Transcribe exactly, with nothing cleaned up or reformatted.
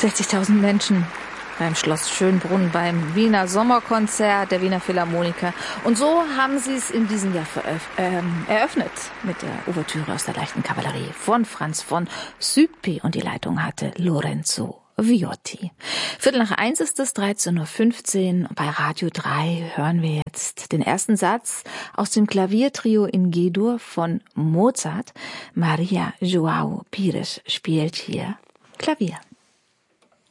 sechzigtausend Menschen beim Schloss Schönbrunn, beim Wiener Sommerkonzert der Wiener Philharmoniker. Und so haben sie es in diesem Jahr ähm, eröffnet mit der Ouvertüre aus der leichten Kavallerie von Franz von Suppi. Und die Leitung hatte Lorenzo Viotti. Viertel nach eins ist es, dreizehn Uhr fünfzehn. Bei Radio drei hören wir jetzt den ersten Satz aus dem Klaviertrio in G-Dur von Mozart. Maria João Pires spielt hier Klavier.